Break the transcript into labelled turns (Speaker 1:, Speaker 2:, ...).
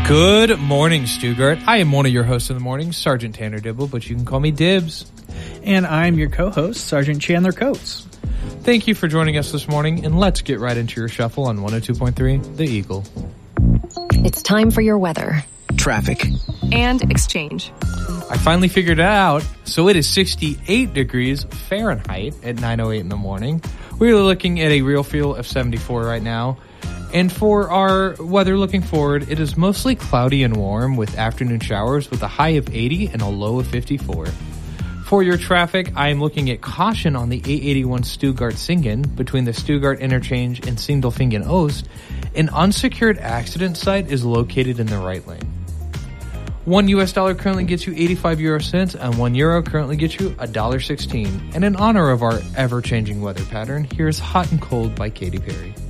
Speaker 1: Good morning, Stuttgart. I am one of your hosts in the morning, Sergeant Tanner Dibble, but you can call me Dibs.
Speaker 2: And I'm your co-host, Sergeant Chandler Coates.
Speaker 1: Thank you for joining us this morning, and let's get right into your shuffle on 102.3 The Eagle.
Speaker 3: It's time for your weather,
Speaker 4: traffic,
Speaker 5: and exchange.
Speaker 1: I finally figured it out. So it is 68 degrees Fahrenheit at 9:08 in the morning. We're looking at a real feel of 74 right now. And for our weather looking forward, it is mostly cloudy and warm with afternoon showers with a high of 80 and a low of 54. For your traffic, I am looking at caution on the 881 Stuttgart-Singen between the Stuttgart interchange and Sindelfingen-Ost. An unsecured accident site is located in the right lane. $1 currently gets you 85 euro cents, and €1 currently gets you $1.16. And in honor of our ever-changing weather pattern, here's Hot and Cold by Katy Perry.